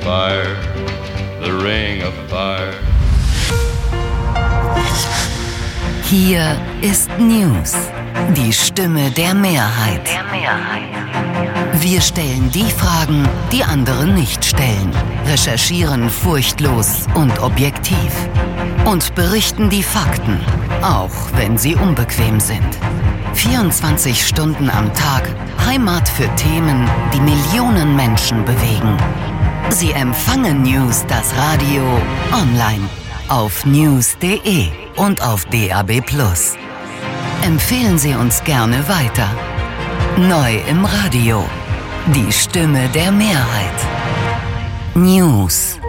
fire, the ring of fire. Hier ist News, die Stimme der Mehrheit. Wir stellen die Fragen, die andere nicht stellen, recherchieren furchtlos und objektiv und berichten die Fakten, auch wenn sie unbequem sind. 24 Stunden am Tag, Heimat für Themen, die Millionen Menschen bewegen. Sie empfangen News, das Radio, online, auf news.de und auf DAB+. Empfehlen Sie uns gerne weiter. Neu im Radio. Die Stimme der Mehrheit. News.